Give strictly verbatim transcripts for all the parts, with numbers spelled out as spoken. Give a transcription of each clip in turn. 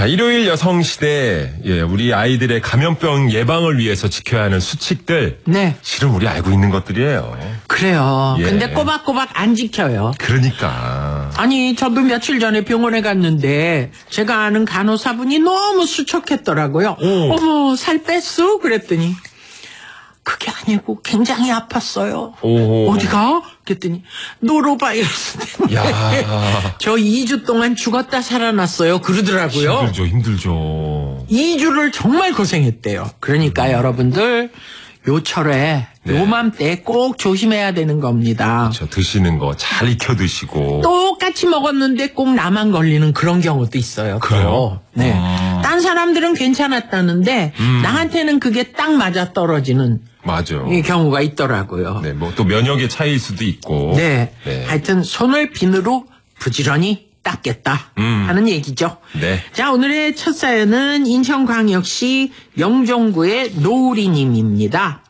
자, 일요일 여성시대, 예, 우리 아이들의 감염병 예방을 위해서 지켜야 하는 수칙들. 네. 실은 우리 알고 있는 것들이에요. 그래요. 예. 근데 꼬박꼬박 안 지켜요. 그러니까. 아니, 저도 며칠 전에 병원에 갔는데 제가 아는 간호사분이 너무 수척했더라고요. 오. 어머, 살 뺐어? 그랬더니 그게 아니고 굉장히 아팠어요. 오. 어디가? 그랬더니 노로바이러스 때문에 야. 저 이 주 동안 죽었다 살아났어요. 그러더라고요. 힘들죠, 힘들죠. 이 주를 정말 고생했대요. 그러니까 음. 여러분들 요철에 네. 요맘때 꼭 조심해야 되는 겁니다. 저 드시는 거 잘 익혀 드시고. 똑같이 먹었는데 꼭 나만 걸리는 그런 경우도 있어요. 그래요? 네. 음. 딴 사람들은 괜찮았다는데 음. 나한테는 그게 딱 맞아 떨어지는 맞아요. 이 경우가 있더라고요. 네, 뭐 또 면역의 차이일 수도 있고. 네. 네. 하여튼 손을 비누로 부지런히 닦겠다 음. 하는 얘기죠. 네. 자, 오늘의 첫 사연은 인천광역시 영종구의 노우리님입니다.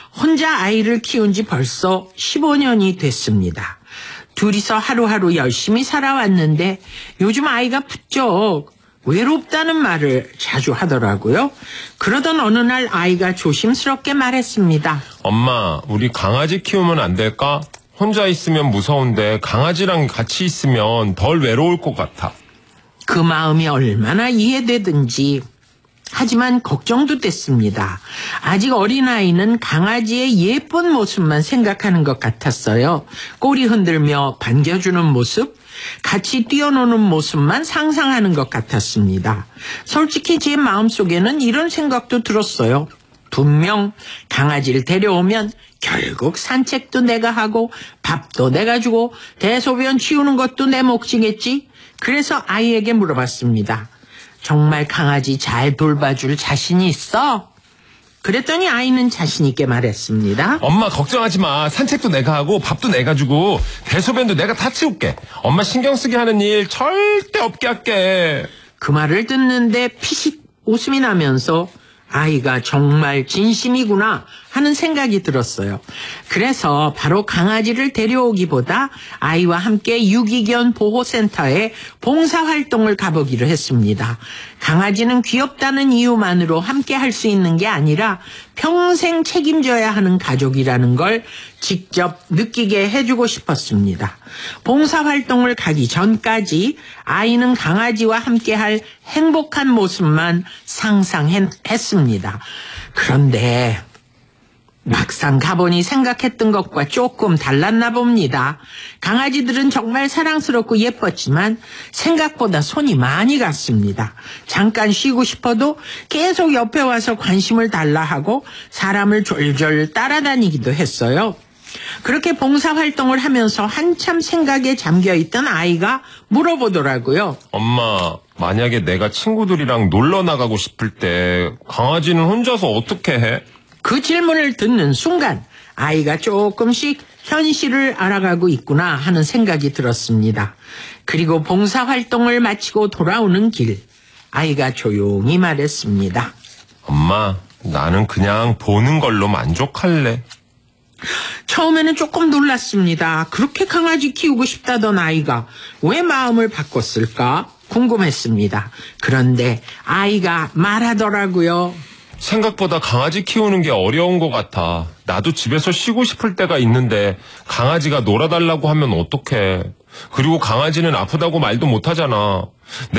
혼자 아이를 키운 지 벌써 십오 년이 됐습니다. 둘이서 하루하루 열심히 살아왔는데 요즘 아이가 부쩍 외롭다는 말을 자주 하더라고요. 그러던 어느 날 아이가 조심스럽게 말했습니다. 엄마, 우리 강아지 키우면 안 될까? 혼자 있으면 무서운데 강아지랑 같이 있으면 덜 외로울 것 같아. 그 마음이 얼마나 이해되든지 하지만 걱정도 됐습니다. 아직 어린아이는 강아지의 예쁜 모습만 생각하는 것 같았어요. 꼬리 흔들며 반겨주는 모습, 같이 뛰어노는 모습만 상상하는 것 같았습니다. 솔직히 제 마음속에는 이런 생각도 들었어요. 분명 강아지를 데려오면 결국 산책도 내가 하고 밥도 내가 주고 대소변 치우는 것도 내 몫이겠지? 그래서 아이에게 물어봤습니다. 정말 강아지 잘 돌봐줄 자신이 있어? 그랬더니 아이는 자신 있게 말했습니다. 엄마 걱정하지 마. 산책도 내가 하고 밥도 내가 주고 대소변도 내가 다 치울게. 엄마 신경 쓰게 하는 일 절대 없게 할게. 그 말을 듣는데 피식 웃음이 나면서 아이가 정말 진심이구나 하는 생각이 들었어요. 그래서 바로 강아지를 데려오기보다 아이와 함께 유기견 보호센터에 봉사활동을 가보기로 했습니다. 강아지는 귀엽다는 이유만으로 함께 할 수 있는 게 아니라 평생 책임져야 하는 가족이라는 걸 직접 느끼게 해주고 싶었습니다. 봉사활동을 가기 전까지 아이는 강아지와 함께할 행복한 모습만 상상했습니다. 그런데 막상 가보니 생각했던 것과 조금 달랐나 봅니다. 강아지들은 정말 사랑스럽고 예뻤지만 생각보다 손이 많이 갔습니다. 잠깐 쉬고 싶어도 계속 옆에 와서 관심을 달라 하고 사람을 졸졸 따라다니기도 했어요. 그렇게 봉사활동을 하면서 한참 생각에 잠겨있던 아이가 물어보더라고요. 엄마, 만약에 내가 친구들이랑 놀러 나가고 싶을 때 강아지는 혼자서 어떻게 해? 그 질문을 듣는 순간 아이가 조금씩 현실을 알아가고 있구나 하는 생각이 들었습니다. 그리고 봉사활동을 마치고 돌아오는 길, 아이가 조용히 말했습니다. 엄마, 나는 그냥 보는 걸로 만족할래. 처음에는 조금 놀랐습니다. 그렇게 강아지 키우고 싶다던 아이가 왜 마음을 바꿨을까 궁금했습니다. 그런데 아이가 말하더라고요. 생각보다 강아지 키우는 게 어려운 것 같아. 나도 집에서 쉬고 싶을 때가 있는데 강아지가 놀아달라고 하면 어떡해. 그리고 강아지는 아프다고 말도 못하잖아.